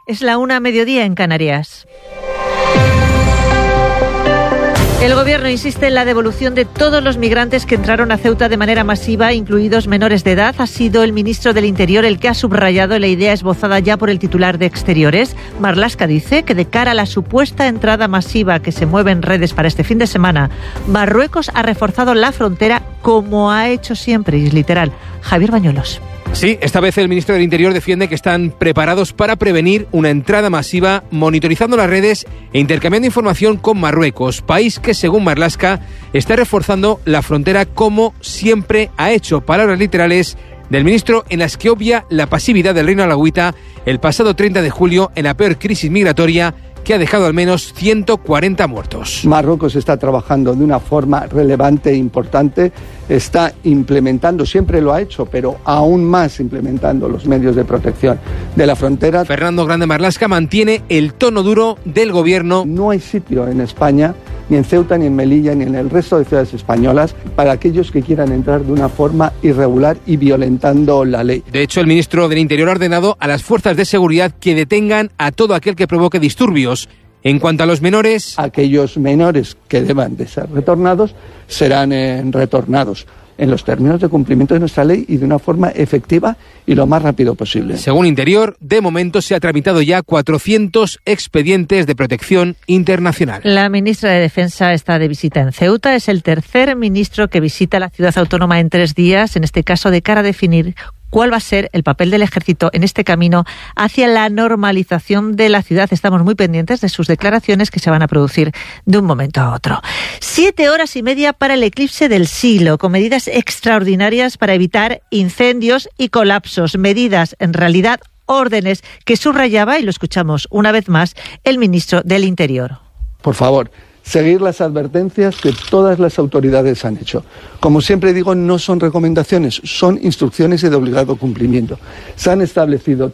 Es la 1:00 en Canarias. El Gobierno insiste en la devolución de todos los migrantes que entraron a Ceuta de manera masiva, incluidos menores de edad. Ha sido el ministro del Interior el que ha subrayado la idea esbozada ya por el titular de Exteriores. Marlaska dice que de cara a la supuesta entrada masiva que se mueve en redes para este fin de semana, Marruecos ha reforzado la frontera como ha hecho siempre, y es literal. Javier Bañuelos. Sí, esta vez el ministro del Interior defiende que están preparados para prevenir una entrada masiva, monitorizando las redes e intercambiando información con Marruecos, país que, según Marlaska, está reforzando la frontera como siempre ha hecho. Palabras literales del ministro en las que obvia la pasividad del Reino Alauita el pasado 30 de julio en la peor crisis migratoria que ha dejado al menos 140 muertos. Marruecos está trabajando de una forma relevante e importante, está implementando, siempre lo ha hecho, pero aún más implementando los medios de protección de la frontera. Fernando Grande Marlaska mantiene el tono duro del gobierno. No hay sitio en España, ni en Ceuta, ni en Melilla, ni en el resto de ciudades españolas, para aquellos que quieran entrar de una forma irregular y violentando la ley. De hecho, el ministro del Interior ha ordenado a las fuerzas de seguridad que detengan a todo aquel que provoque disturbios. En cuanto a los menores, aquellos menores que deban de ser retornados serán retornados en los términos de cumplimiento de nuestra ley y de una forma efectiva y lo más rápido posible. Según Interior, de momento se ha tramitado ya 400 expedientes de protección internacional. La ministra de Defensa está de visita en Ceuta. Es el tercer ministro que visita la ciudad autónoma en 3 días, en este caso de cara a definir cuál va a ser el papel del ejército en este camino hacia la normalización de la ciudad. Estamos muy pendientes de sus declaraciones que se van a producir de un momento a otro. 7 horas y media para el eclipse del siglo, con medidas extraordinarias para evitar incendios y colapsos. Medidas, en realidad, órdenes que subrayaba, y lo escuchamos una vez más, el ministro del Interior. Por favor, seguir las advertencias que todas las autoridades han hecho. Como siempre digo, no son recomendaciones, son instrucciones y de obligado cumplimiento. Se han establecido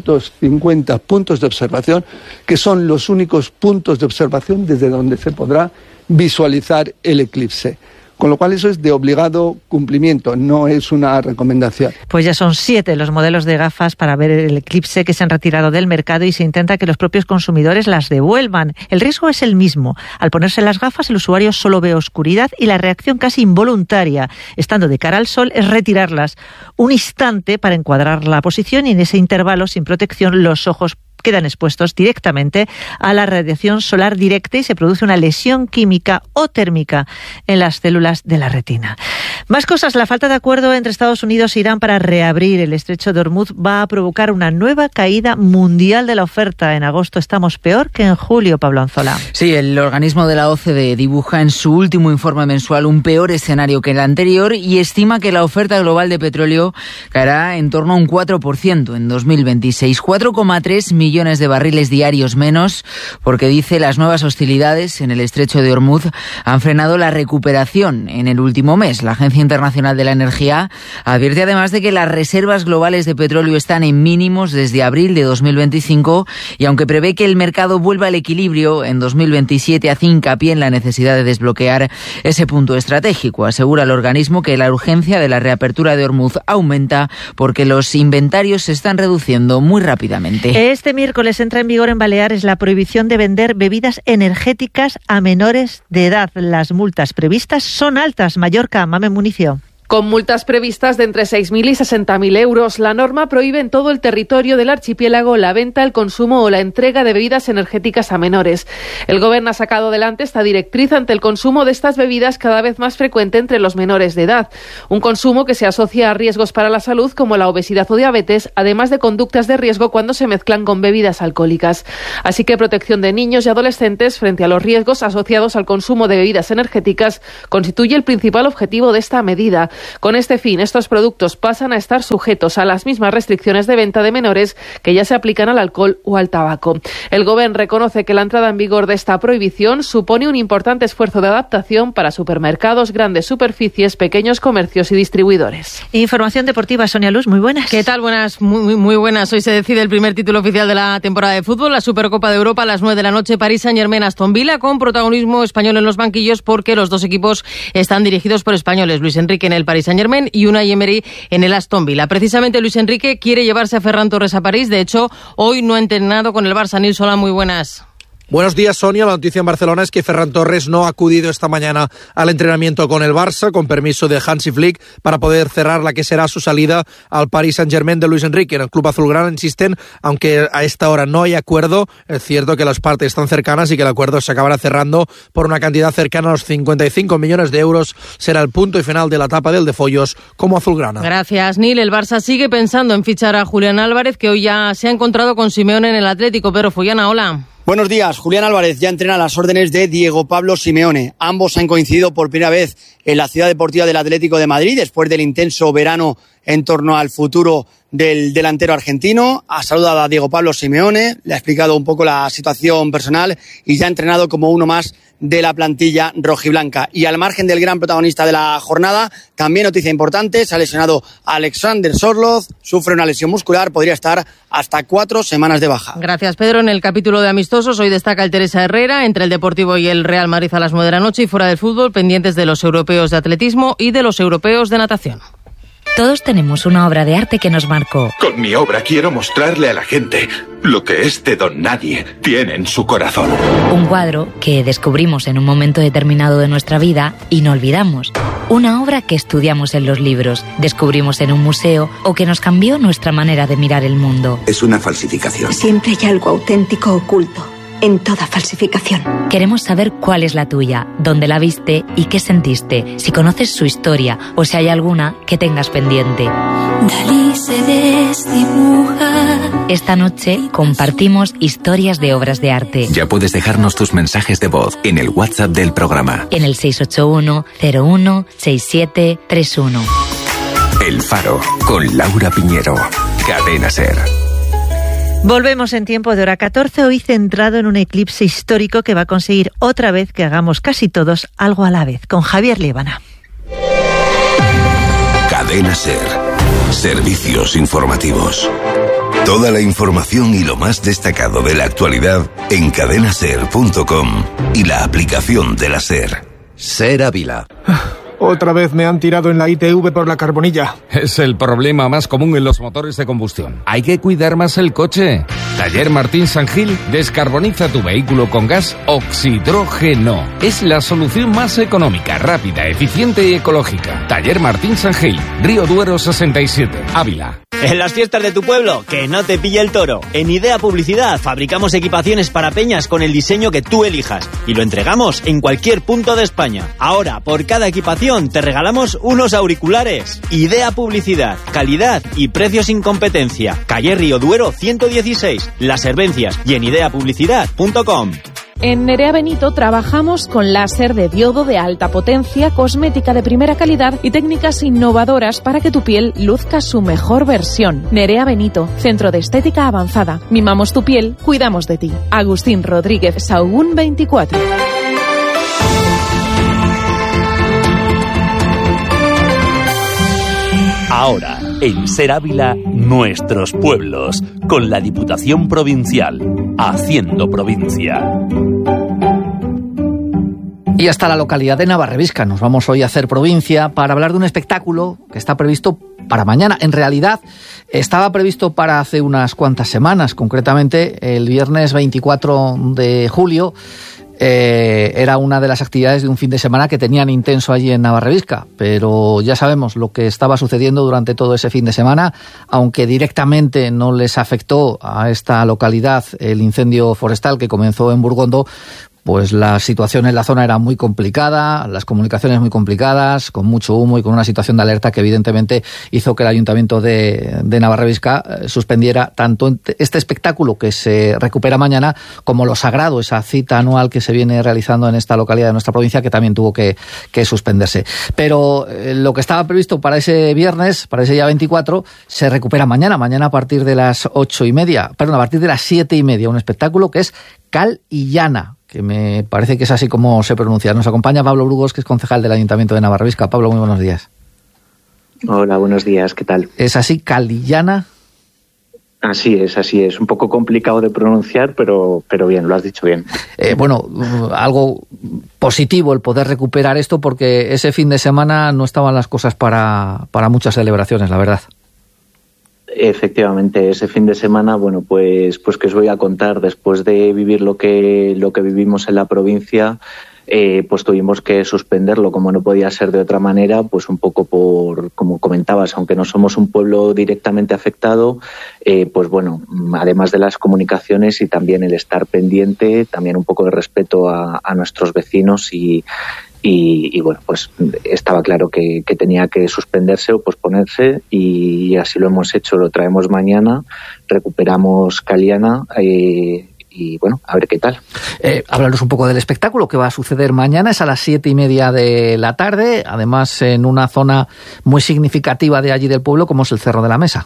350 puntos de observación, que son los únicos puntos de observación desde donde se podrá visualizar el eclipse. Con lo cual eso es de obligado cumplimiento, no es una recomendación. Pues ya son 7 los modelos de gafas para ver el eclipse que se han retirado del mercado y se intenta que los propios consumidores las devuelvan. El riesgo es el mismo. Al ponerse las gafas, el usuario solo ve oscuridad y la reacción casi involuntaria, estando de cara al sol, es retirarlas. Un instante para encuadrar la posición y en ese intervalo, sin protección, los ojos quedan expuestos directamente a la radiación solar directa y se produce una lesión química o térmica en las células de la retina. Más cosas. La falta de acuerdo entre Estados Unidos e Irán para reabrir el estrecho de Hormuz va a provocar una nueva caída mundial de la oferta. En agosto estamos peor que en julio, Pablo Anzola. Sí, el organismo de la OCDE dibuja en su último informe mensual un peor escenario que el anterior y estima que la oferta global de petróleo caerá en torno a un 4% en 2026. 4,3 millones de barriles diarios menos, porque dice las nuevas hostilidades en el estrecho de Hormuz han frenado la recuperación en el último mes. La Agencia Internacional de la Energía advierte además de que las reservas globales de petróleo están en mínimos desde abril de 2025 y aunque prevé que el mercado vuelva al equilibrio en 2027, hace hincapié en la necesidad de desbloquear ese punto estratégico. Asegura el organismo que la urgencia de la reapertura de Hormuz aumenta porque los inventarios se están reduciendo muy rápidamente. Este miércoles entra en vigor en Baleares la prohibición de vender bebidas energéticas a menores de edad. Las multas previstas son altas. Mallorca, Mame Municio. Con multas previstas de entre 6.000 y 60.000 euros, la norma prohíbe en todo el territorio del archipiélago la venta, el consumo o la entrega de bebidas energéticas a menores. El Gobierno ha sacado adelante esta directriz ante el consumo de estas bebidas cada vez más frecuente entre los menores de edad. Un consumo que se asocia a riesgos para la salud como la obesidad o diabetes, además de conductas de riesgo cuando se mezclan con bebidas alcohólicas. Así que protección de niños y adolescentes frente a los riesgos asociados al consumo de bebidas energéticas constituye el principal objetivo de esta medida. Con este fin, estos productos pasan a estar sujetos a las mismas restricciones de venta de menores que ya se aplican al alcohol o al tabaco. El Gobierno reconoce que la entrada en vigor de esta prohibición supone un importante esfuerzo de adaptación para supermercados, grandes superficies, pequeños comercios y distribuidores. Información deportiva, Sonia Luz, muy buenas. ¿Qué tal? Buenas, muy buenas. Hoy se decide el primer título oficial de la temporada de fútbol, la Supercopa de Europa a las 9 de la noche, París Saint-Germain-Aston Villa, con protagonismo español en los banquillos porque los dos equipos están dirigidos por españoles. Luis Enrique en el Paris Saint-Germain y Unai Emery en el Aston Villa. Precisamente Luis Enrique quiere llevarse a Ferran Torres a París. De hecho, hoy no ha entrenado con el Barça. Nils, hola, muy buenas. Buenos días, Sonia. La noticia en Barcelona es que Ferran Torres no ha acudido esta mañana al entrenamiento con el Barça, con permiso de Hansi Flick, para poder cerrar la que será su salida al Paris Saint-Germain de Luis Enrique. En el club azulgrana insisten, aunque a esta hora no hay acuerdo, es cierto que las partes están cercanas y que el acuerdo se acabará cerrando por una cantidad cercana a los 55 millones de euros. Será el punto y final de la etapa del de Follos como azulgrana. Gracias, Nil. El Barça sigue pensando en fichar a Julián Álvarez, que hoy ya se ha encontrado con Simeone en el Atlético. Pedro Fullana, hola. Buenos días. Julián Álvarez ya entrena a las órdenes de Diego Pablo Simeone. Ambos han coincidido por primera vez en la ciudad deportiva del Atlético de Madrid después del intenso verano en torno al futuro del delantero argentino. Ha saludado a Diego Pablo Simeone, le ha explicado un poco la situación personal y ya ha entrenado como uno más de la plantilla rojiblanca. Y al margen del gran protagonista de la jornada, también noticia importante, se ha lesionado Alexander Sorloth, sufre una lesión muscular, podría estar hasta 4 semanas de baja. Gracias, Pedro. En el capítulo de amistosos, hoy destaca el Teresa Herrera, entre el Deportivo y el Real Madrid a las 9 de la noche, y fuera del fútbol, pendientes de los europeos de atletismo y de los europeos de natación. Todos tenemos una obra de arte que nos marcó. Con mi obra quiero mostrarle a la gente lo que este don nadie tiene en su corazón. Un cuadro que descubrimos en un momento determinado de nuestra vida y no olvidamos. Una obra que estudiamos en los libros, descubrimos en un museo o que nos cambió nuestra manera de mirar el mundo. Es una falsificación. Siempre hay algo auténtico oculto en toda falsificación. Queremos saber cuál es la tuya, dónde la viste y qué sentiste, si conoces su historia o si hay alguna que tengas pendiente. Dalí se desdibuja. Esta noche compartimos historias de obras de arte. Ya puedes dejarnos tus mensajes de voz en el WhatsApp del programa. En el 681 01 6731. El Faro, con Laura Piñero. Cadena SER. Volvemos en tiempo de hora 14, hoy centrado en un eclipse histórico que va a conseguir otra vez que hagamos casi todos algo a la vez, con Javier Líbana. Cadena SER. Servicios informativos. Toda la información y lo más destacado de la actualidad en cadenaser.com y la aplicación de la SER. SER Ávila. Otra vez me han tirado en la ITV por la carbonilla. Es el problema más común en los motores de combustión. Hay que cuidar más el coche. Taller Martín San Gil descarboniza tu vehículo con gas oxidrógeno. Es la solución más económica, rápida, eficiente y ecológica. Taller Martín San Gil, Río Duero 67, Ávila. En las fiestas de tu pueblo, que no te pille el toro. En Idea Publicidad fabricamos equipaciones para peñas con el diseño que tú elijas y lo entregamos en cualquier punto de España. Ahora, por cada equipación te regalamos unos auriculares. Idea Publicidad, calidad y precios sin competencia. Calle Río Duero 116, Las Hervencias y en ideapublicidad.com. En Nerea Benito trabajamos con láser de diodo de alta potencia, cosmética de primera calidad y técnicas innovadoras para que tu piel luzca su mejor versión. Nerea Benito, centro de estética avanzada. Mimamos tu piel, cuidamos de ti. Agustín Rodríguez Sahagún 24. Ahora, en SER Ávila, nuestros pueblos, con la Diputación Provincial, haciendo provincia. Y hasta la localidad de Navarrevisca. Nos vamos hoy a hacer provincia para hablar de un espectáculo que está previsto para mañana. En realidad, estaba previsto para hace unas cuantas semanas, concretamente el viernes 24 de julio. Era una de las actividades de un fin de semana que tenían intenso allí en Navarrevisca, pero ya sabemos lo que estaba sucediendo durante todo ese fin de semana, aunque directamente no les afectó a esta localidad el incendio forestal que comenzó en Burgondo. Pues la situación en la zona era muy complicada, las comunicaciones muy complicadas, con mucho humo y con una situación de alerta que evidentemente hizo que el Ayuntamiento de Navarrevisca suspendiera tanto este espectáculo que se recupera mañana como lo sagrado, esa cita anual que se viene realizando en esta localidad de nuestra provincia, que también tuvo que suspenderse. Pero lo que estaba previsto para ese viernes, para ese día 24, se recupera mañana a partir de las 8:30, a partir de las 7:30, un espectáculo que es Cal y Llana, que me parece que es así como se pronuncia. Nos acompaña Pablo Brugos, que es concejal del Ayuntamiento de Navarrevisca. Pablo, muy buenos días. Hola, buenos días, ¿qué tal? ¿Es así, Cal y Llana? Así es. Un poco complicado de pronunciar, pero bien, lo has dicho bien. Algo positivo el poder recuperar esto, porque ese fin de semana no estaban las cosas para muchas celebraciones, la verdad. Efectivamente, ese fin de semana, bueno, pues que os voy a contar, después de vivir lo que vivimos en la provincia, pues tuvimos que suspenderlo, como no podía ser de otra manera, pues un poco por, como comentabas, aunque no somos un pueblo directamente afectado, pues bueno, además de las comunicaciones y también el estar pendiente, también un poco de respeto a nuestros vecinos y bueno, pues estaba claro que tenía que suspenderse o posponerse y así lo hemos hecho. Lo traemos mañana, recuperamos Caliana y bueno, a ver qué tal. Háblanos un poco del espectáculo que va a suceder mañana. Es a las 7:30 de la tarde, además en una zona muy significativa de allí del pueblo como es el Cerro de la Mesa.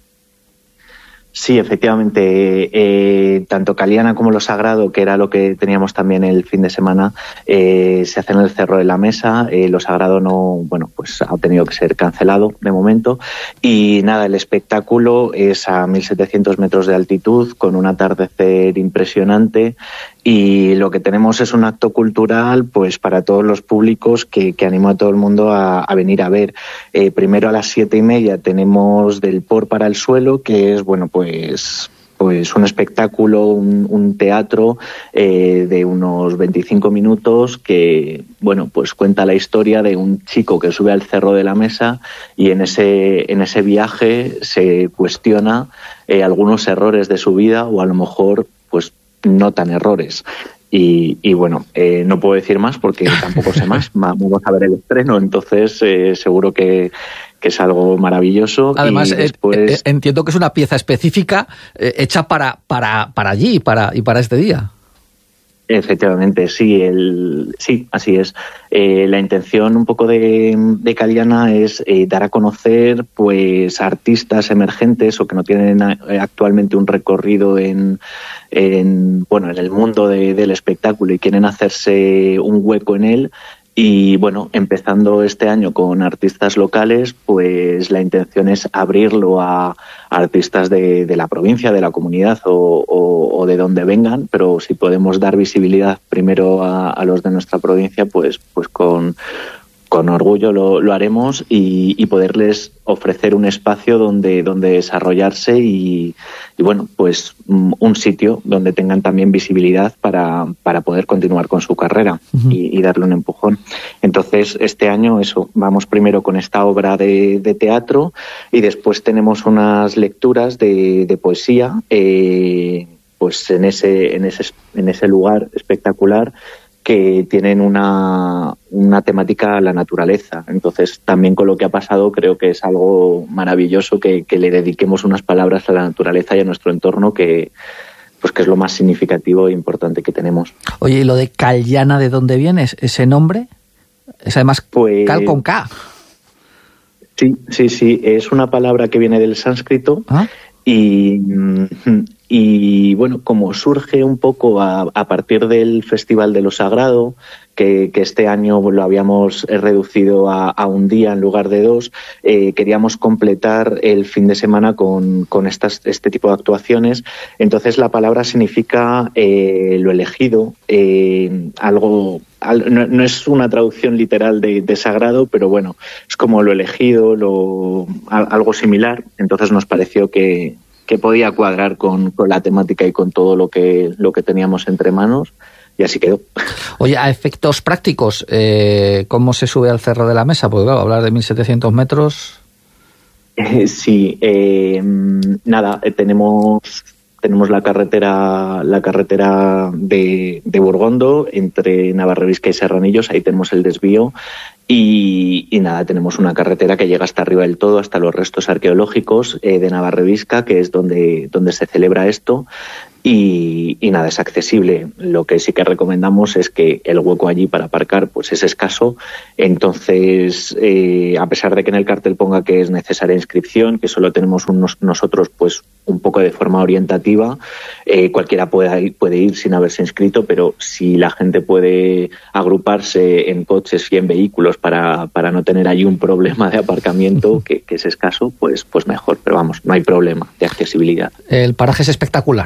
Sí, efectivamente, tanto Caliana como Lo Sagrado, que era lo que teníamos también el fin de semana, se hace en el Cerro de la Mesa. Lo Sagrado no, bueno, pues ha tenido que ser cancelado de momento. Y nada, el espectáculo es a 1.700 metros de altitud, con un atardecer impresionante. Y lo que tenemos es un acto cultural, pues para todos los públicos que animo a todo el mundo a venir a ver. Primero a las 7:30 tenemos Del Por para el Suelo, que es, bueno, pues un espectáculo, un teatro de unos 25 minutos que, bueno, pues cuenta la historia de un chico que sube al Cerro de la Mesa y en ese viaje se cuestiona algunos errores de su vida o a lo mejor, pues, no tan errores. Y bueno, no puedo decir más porque tampoco sé más. Vamos a ver el estreno, entonces seguro que es algo maravilloso. Además, y después... entiendo que es una pieza específica hecha para allí y para este día. Efectivamente, sí, sí, así es. La intención un poco de Caliana es dar a conocer, pues, artistas emergentes o que no tienen actualmente un recorrido en el mundo del espectáculo y quieren hacerse un hueco en él. Y bueno, empezando este año con artistas locales, pues la intención es abrirlo a artistas de la provincia, de la comunidad o de donde vengan, pero si podemos dar visibilidad primero a los de nuestra provincia, pues con orgullo lo haremos y poderles ofrecer un espacio donde desarrollarse y bueno, pues un sitio donde tengan también visibilidad para poder continuar con su carrera y darle un empujón. Entonces, este año vamos primero con esta obra de teatro y después tenemos unas lecturas de poesía, pues en ese lugar espectacular, que tienen una temática a la naturaleza. Entonces, también con lo que ha pasado, creo que es algo maravilloso que le dediquemos unas palabras a la naturaleza y a nuestro entorno, que es lo más significativo e importante que tenemos. Oye, ¿y lo de Caliana, de dónde viene ese nombre? Es además Cal con K. Sí, es una palabra que viene del sánscrito. ¿Ah? Y bueno, como surge un poco a partir del Festival de Lo Sagrado, que este año lo habíamos reducido a un día en lugar de 2, queríamos completar el fin de semana con este tipo de actuaciones. Entonces la palabra significa lo elegido, algo... No es una traducción literal de sagrado, pero bueno, es como lo elegido, algo similar. Entonces nos pareció que podía cuadrar con la temática y con todo lo que teníamos entre manos, y así quedó. Oye, a efectos prácticos, ¿cómo se sube al Cerro de la Mesa? Pues claro, hablar de 1.700 metros... Sí, nada, tenemos la carretera de Burgondo entre Navarrevisca y Serranillos, ahí tenemos el desvío y nada, tenemos una carretera que llega hasta arriba del todo, hasta los restos arqueológicos de Navarrevisca, que es donde se celebra esto. Y nada, es accesible. Lo que sí que recomendamos es que el hueco allí para aparcar pues es escaso. Entonces, a pesar de que en el cartel ponga que es necesaria inscripción, que solo tenemos nosotros pues un poco de forma orientativa, cualquiera puede ir sin haberse inscrito, pero si la gente puede agruparse en coches y en vehículos para no tener allí un problema de aparcamiento que es escaso, pues mejor. Pero vamos, no hay problema de accesibilidad. El paraje es espectacular. Yo he estado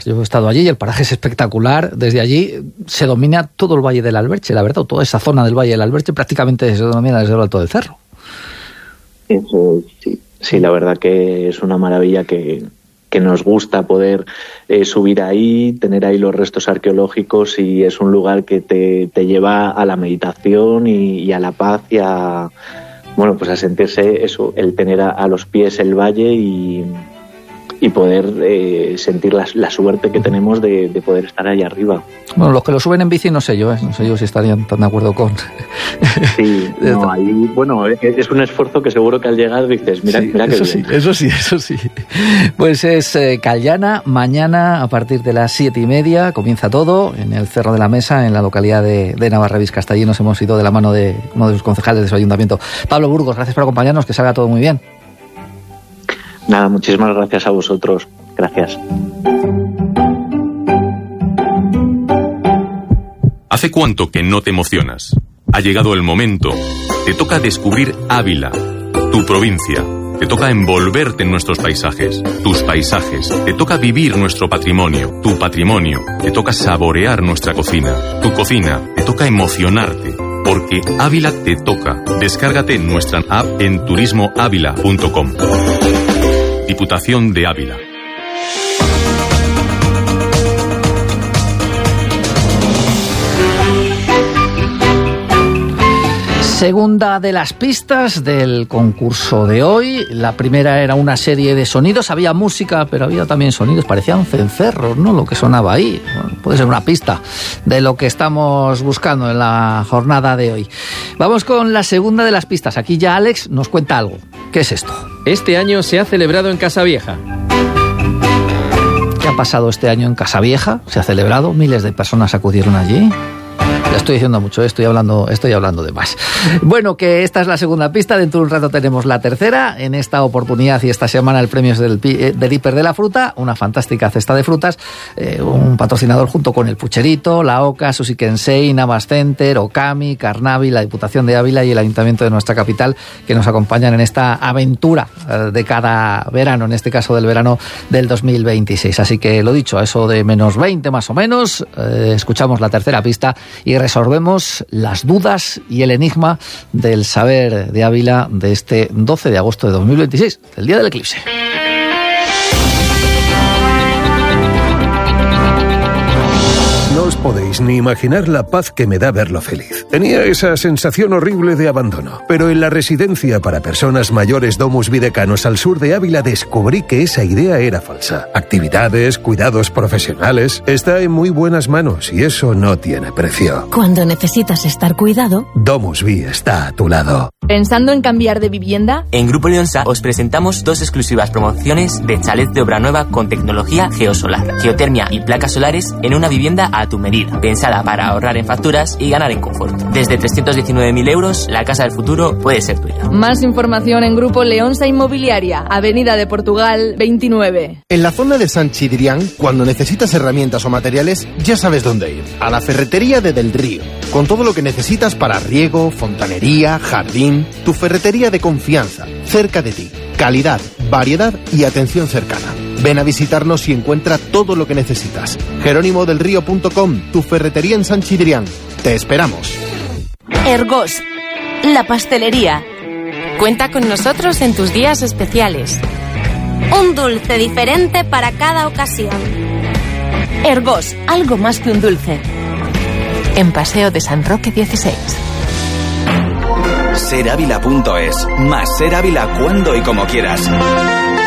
estado allí y el paraje es espectacular. Desde allí se domina todo el Valle del Alberche, la verdad, toda esa zona del Valle del Alberche prácticamente se domina desde lo alto del cerro. Eso sí, la verdad que es una maravilla que nos gusta poder subir ahí, tener ahí los restos arqueológicos, y es un lugar que te lleva a la meditación y a la paz y a, bueno, pues a sentirse eso, el tener a los pies el valle y poder sentir la suerte que tenemos de poder estar ahí arriba. Bueno, los que lo suben en bici no sé yo si estarían tan de acuerdo con... Sí, no, ahí, bueno, es un esfuerzo que seguro que al llegar dices, mira que bien. Eso sí. Pues es Callana, mañana a partir de las 7:30 comienza todo en el Cerro de la Mesa, en la localidad de Navarrabisca. Hasta allí nos hemos ido de la mano de uno de sus concejales de su ayuntamiento. Pablo Burgos, gracias por acompañarnos, que salga todo muy bien. Nada, muchísimas gracias a vosotros. Gracias. ¿Hace cuánto que no te emocionas? Ha llegado el momento. Te toca descubrir Ávila, tu provincia. Te toca envolverte en nuestros paisajes, tus paisajes. Te toca vivir nuestro patrimonio, tu patrimonio. Te toca saborear nuestra cocina, tu cocina. Te toca emocionarte, porque Ávila te toca. Descárgate nuestra app en turismoavila.com. Diputación de Ávila. Segunda de las pistas del concurso de hoy. La primera era una serie de sonidos, había música, pero había también sonidos, parecían cencerros, ¿no? Lo que sonaba ahí. Bueno, puede ser una pista de lo que estamos buscando en la jornada de hoy. Vamos con la segunda de las pistas. Aquí ya Alex nos cuenta algo. ¿Qué es esto? Este año se ha celebrado en Casavieja. ¿Qué ha pasado este año en Casavieja? Se ha celebrado, miles de personas acudieron allí. Ya estoy diciendo mucho, estoy hablando de más. Bueno, que esta es la segunda pista, dentro de un rato tenemos la tercera. En esta oportunidad y esta semana el premio es del Hiper de la Fruta, una fantástica cesta de frutas, un patrocinador junto con el Pucherito, la OCA, Sushi Kensei, Navas Center, Okami, Carnavi, la Diputación de Ávila y el Ayuntamiento de nuestra capital, que nos acompañan en esta aventura de cada verano, en este caso del verano del 2026. Así que lo dicho, a eso de menos 20 más o menos, escuchamos la tercera pista y resolvemos las dudas y el enigma del saber de Ávila de este 12 de agosto de 2026, el día del eclipse. No os podéis ni imaginar la paz que me da verlo feliz. Tenía esa sensación horrible de abandono, pero en la residencia para personas mayores Domus Videcanos al sur de Ávila descubrí que esa idea era falsa. Actividades, cuidados profesionales, está en muy buenas manos y eso no tiene precio. Cuando necesitas estar cuidado, Domus Vi está a tu lado. ¿Pensando en cambiar de vivienda? En Grupo Leonsa os presentamos 2 exclusivas promociones de chalet de obra nueva con tecnología geosolar, geotermia y placas solares en una vivienda a tu medida, pensada para ahorrar en facturas y ganar en confort. Desde 319.000 euros, la casa del futuro puede ser tuya. Más información en Grupo Leonsa Inmobiliaria, Avenida de Portugal 29. En la zona de San Chidrián, cuando necesitas herramientas o materiales, ya sabes dónde ir. A la ferretería de Del Río, con todo lo que necesitas para riego, fontanería, jardín. Tu ferretería de confianza, cerca de ti. Calidad, variedad y atención cercana. Ven a visitarnos y encuentra todo lo que necesitas. jerónimodelrío.com, tu ferretería en San Chidrián. Te esperamos. Ergos, la pastelería. Cuenta con nosotros en tus días especiales. Un dulce diferente para cada ocasión. Ergos, algo más que un dulce. En Paseo de San Roque 16. Serávila.es. Más Ser Ávila cuando y como quieras.